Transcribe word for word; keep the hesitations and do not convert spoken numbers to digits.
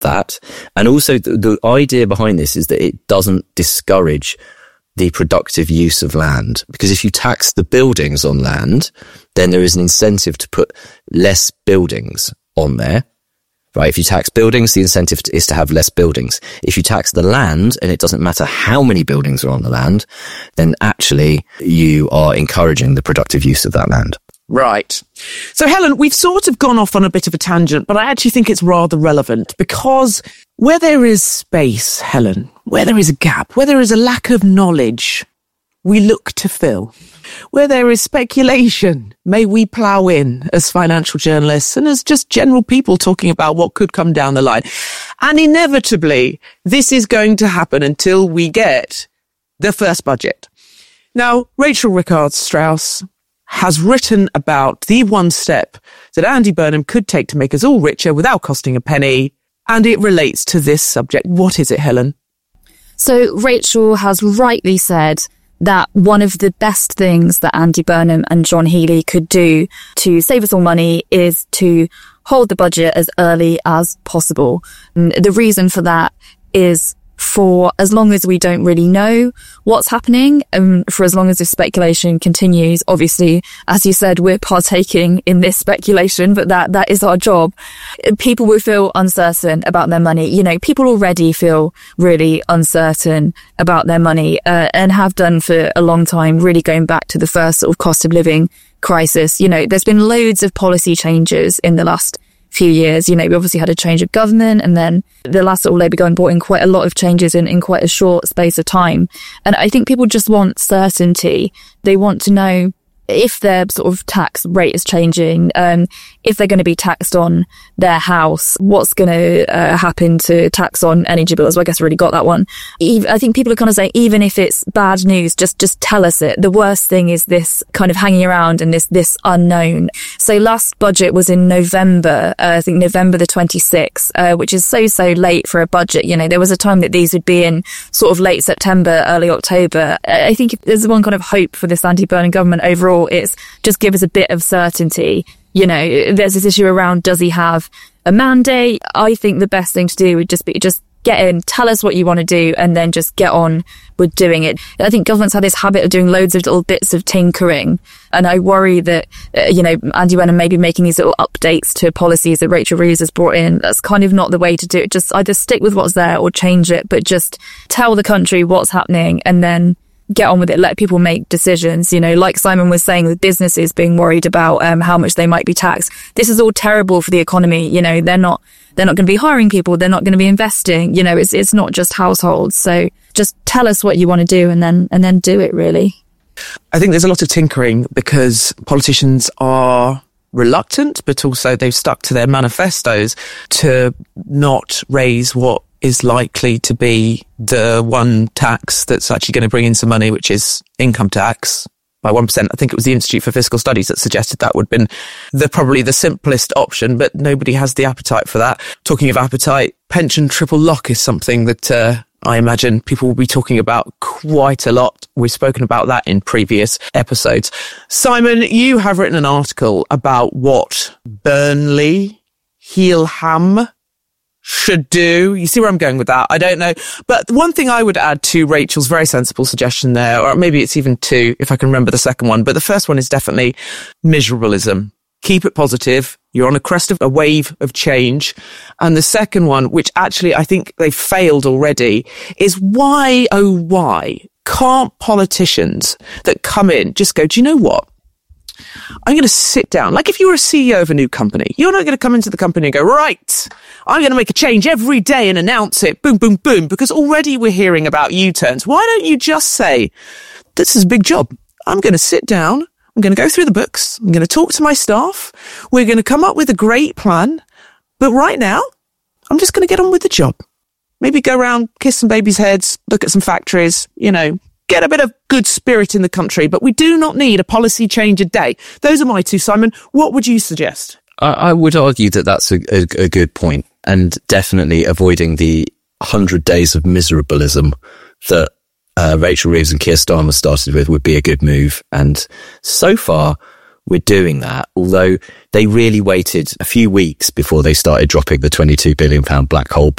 that. And also the, the idea behind this is that it doesn't discourage the productive use of land, because if you tax the buildings on land, then there is an incentive to put less buildings on there. Right? If you tax buildings, the incentive is to have less buildings. If you tax the land, and it doesn't matter how many buildings are on the land, then actually you are encouraging the productive use of that land. Right. So, Helen, we've sort of gone off on a bit of a tangent, but I actually think it's rather relevant, because where there is space, Helen, where there is a gap, where there is a lack of knowledge, we look to fill. Where there is speculation, may we plough in as financial journalists and as just general people talking about what could come down the line. And inevitably, this is going to happen until we get the first budget. Now, Rachel Rickards-Strauss has written about the one step that Andy Burnham could take to make us all richer without costing a penny, and it relates to this subject. What is it, Helen? So Rachel has rightly said that one of the best things that Andy Burnham and John Healey could do to save us all money is to hold the budget as early as possible. And the reason for that is for as long as we don't really know what's happening, and for as long as this speculation continues. Obviously, as you said, we're partaking in this speculation, but that, that is our job. People will feel uncertain about their money. You know, people already feel really uncertain about their money, uh, and have done for a long time, really going back to the first sort of cost of living crisis. You know, there's been loads of policy changes in the last few years. You know, we obviously had a change of government, and then the last sort of Labour government brought in quite a lot of changes in, in quite a short space of time. And I think people just want certainty. They want to know if their sort of tax rate is changing, um, if they're going to be taxed on their house, what's going to uh, happen to tax on energy bills. Well, I guess I already got that one. Even, I think people are kind of saying, even if it's bad news, just just tell us it. The worst thing is this kind of hanging around and this this unknown. So last budget was in November, uh, I think November the twenty-sixth, uh, which is so, so late for a budget. You know, there was a time that these would be in sort of late September, early October. I think if there's one kind of hope for this Andy Burnham government overall, it's just give us a bit of certainty. You know, there's this issue around, does he have a mandate? I think the best thing to do would just be just get in, tell us what you want to do, and then just get on with doing it. I think governments have this habit of doing loads of little bits of tinkering, and I worry that, uh, you know, Andy Burnham may be making these little updates to policies that Rachel Reeves has brought in. That's kind of not the way to do it. Just either stick with what's there or change it, but just tell the country what's happening and then get on with it, let people make decisions. You know, like Simon was saying, with businesses being worried about um, how much they might be taxed. This is all terrible for the economy. You know, they're not, they're not going to be hiring people. They're not going to be investing. You know, it's, it's not just households. So just tell us what you want to do and then, and then do it, really. I think there's a lot of tinkering because politicians are reluctant, but also they've stuck to their manifestos to not raise what is likely to be the one tax that's actually going to bring in some money, which is income tax by one percent. I think it was the Institute for Fiscal Studies that suggested that would have been the probably the simplest option, but nobody has the appetite for that. Talking of appetite, pension triple lock is something that uh, I imagine people will be talking about quite a lot. We've spoken about that in previous episodes. Simon, you have written an article about what Burnley, Heelham should do. You see where I'm going with that? I don't know. But one thing I would add to Rachel's very sensible suggestion there, or maybe it's even two, if I can remember the second one, but the first one is definitely miserableism. Keep it positive. You're on a crest of a wave of change. And the second one, which actually I think they've failed already, is why, oh why, can't politicians that come in just go, do you know what? I'm going to sit down. Like if you were a C E O of a new company, you're not going to come into the company and go, right, I'm going to make a change every day and announce it. Boom, boom, boom. Because already we're hearing about U-turns. Why don't you just say, this is a big job. I'm going to sit down. I'm going to go through the books. I'm going to talk to my staff. We're going to come up with a great plan. But right now, I'm just going to get on with the job. Maybe go around, kiss some babies' heads, look at some factories, you know, get a bit of good spirit in the country, but we do not need a policy change a day. Those are my two, Simon. What would you suggest? I, I would argue that that's a, a, a good point, and definitely avoiding the hundred days of miserableism that uh, Rachel Reeves and Keir Starmer started with would be a good move. And so far, we're doing that, although they really waited a few weeks before they started dropping the twenty-two billion pounds black hole